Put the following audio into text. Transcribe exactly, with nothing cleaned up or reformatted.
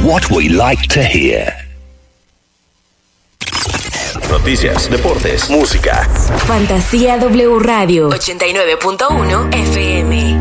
what we like to hear. Noticias, deportes, música. Fantasía W Radio ochenta y nueve punto uno F M.